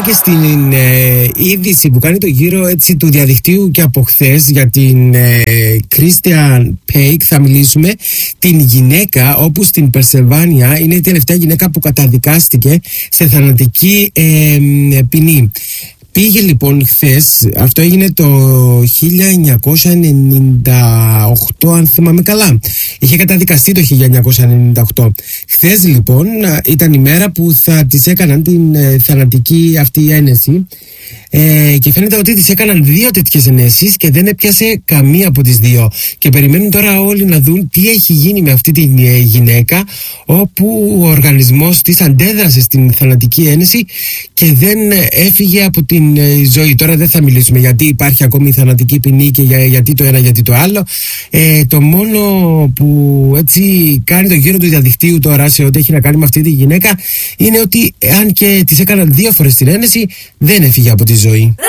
και στην είδηση που κάνει το γύρο έτσι, του διαδικτύου και από χθες για την Christian Peik θα μιλήσουμε, την γυναίκα όπου στην Περσεβάνια είναι η τελευταία γυναίκα που καταδικάστηκε σε θανατική ποινή. Πήγε λοιπόν χθες, αυτό έγινε το 1998 αν θυμάμαι καλά, είχε καταδικαστεί το 1998. Χθες λοιπόν ήταν η μέρα που θα της έκαναν την θανατική αυτή ένεση και φαίνεται ότι της έκαναν 2 τέτοιες ενέσεις και δεν έπιασε καμία από τις 2 και περιμένουν τώρα όλοι να δουν τι έχει γίνει με αυτή την γυναίκα, όπου ο οργανισμός της αντέδρασε στην θανατική ένεση και δεν έφυγε από την ζωή. Τώρα δεν θα μιλήσουμε γιατί υπάρχει ακόμη η θανατική ποινή και γιατί το ένα γιατί το άλλο. Το μόνο που έτσι κάνει το γύρο του διαδικτύου τώρα σε ό,τι έχει να κάνει με αυτή τη γυναίκα είναι ότι αν και της έκαναν 2 φορές την ένεση δεν έφυγε από τη ζωή.